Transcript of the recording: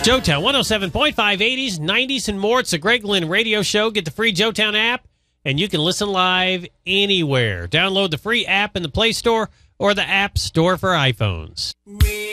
Joetown 107.5, 80s, 90s, and more. It's the Greg Lynn Radio Show. Get the free Joetown app, and you can listen live anywhere. Download the free app in the Play Store or the App Store for iPhones.